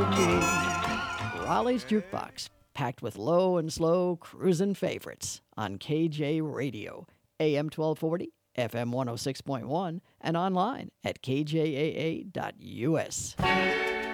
Raleigh's Jukebox, packed with low and slow cruising favorites on KJ Radio, AM 1240, FM 106.1, and online at kjaa.us.